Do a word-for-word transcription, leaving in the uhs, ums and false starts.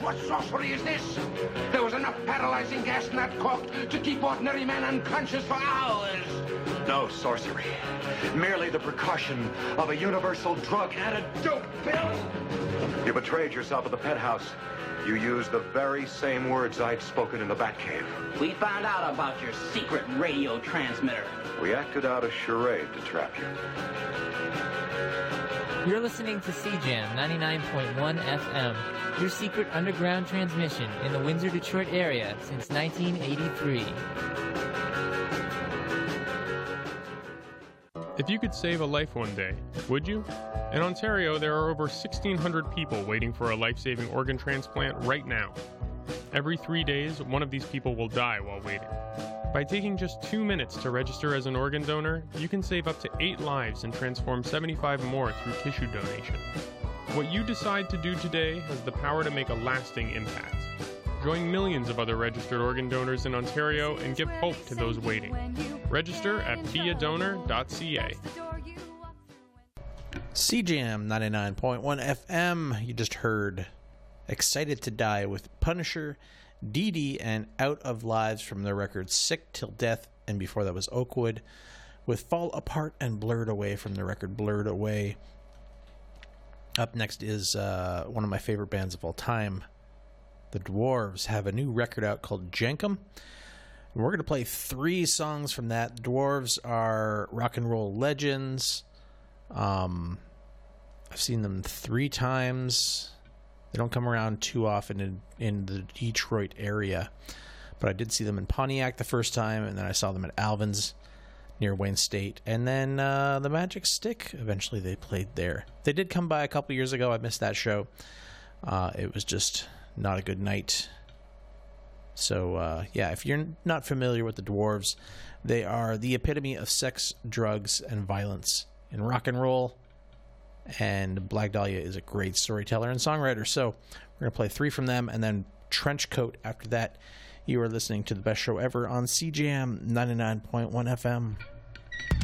What sorcery is this? There was enough paralyzing gas in that cork to keep ordinary men unconscious for hours. No sorcery. Merely the precaution of a universal drug and a dope pill. You betrayed yourself at the pet house. You used the very same words I'd spoken in the Batcave. We found out about your secret radio transmitter. We acted out a charade to trap you. You're listening to C Jam ninety-nine point one F M, your secret underground transmission in the Windsor, Detroit area since nineteen eighty-three. If you could save a life one day, would you? In Ontario, there are over sixteen hundred people waiting for a life-saving organ transplant right now. Every three days, one of these people will die while waiting. By taking just two minutes to register as an organ donor, you can save up to eight lives and transform seventy-five more through tissue donation. What you decide to do today has the power to make a lasting impact. Join millions of other registered organ donors in Ontario and give hope to those waiting. Register at be a donor dot c a. C Jam ninety-nine point one F M. You just heard Excited to Die with Punisher, Dee Dee, and Out of Lives from their record Sick Till Death, and before that was Oakwood with Fall Apart and Blurred Away from their record Blurred Away. Up next is uh, one of my favorite bands of all time. The Dwarves have a new record out called Jenkum. We're going to play three songs from that. The Dwarves are rock and roll legends. Um, I've seen them three times. They don't come around too often in, in the Detroit area. But I did see them in Pontiac the first time, and then I saw them at Alvin's near Wayne State. And then uh, the Magic Stick, eventually they played there. They did come by a couple years ago. I missed that show. Uh, it was just not a good night. So, uh, yeah, if you're not familiar with the Dwarves, they are the epitome of sex, drugs, and violence in rock and roll. And Black Dahlia is a great storyteller and songwriter. So we're going to play three from them, and then Trenchcoat after that. You are listening to the best show ever on C Jam ninety-nine point one F M.